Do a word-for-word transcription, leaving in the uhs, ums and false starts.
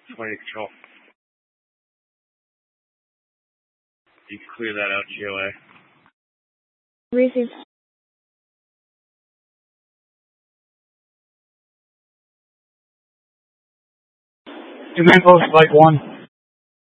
twenty control. You can clear that out, G O A. Receive. Command post, Flight one.